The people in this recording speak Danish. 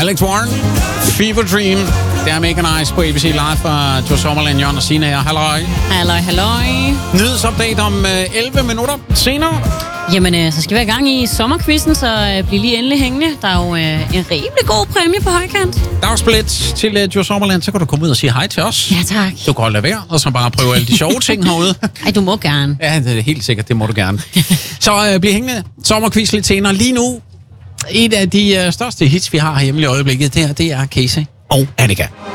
Alex Warren, Fever Dream. Det er Mega Nice på ABC Live fra Joe Sommerland, Jørgen og Signe her. Halløj. Halløj. Nyhedsupdate om 11 minutter senere. Jamen, så skal vi have gang i sommerquizzen, så bliv lige endelig hængende. Der er jo en rimelig god præmie på højkant. Dagsbillet til Joe Sommerland, så kan du komme ud og sige hej til os. Ja, tak. Du kan lade være, og så bare prøve alle de sjove ting herude. Ej, du må gerne. Ja, det er helt sikkert, det må du gerne. Så bliv hængende. Sommerquiz lidt senere. Lige nu, et af de største hits, vi har hjemme i øjeblikket, det er Casey og Annika.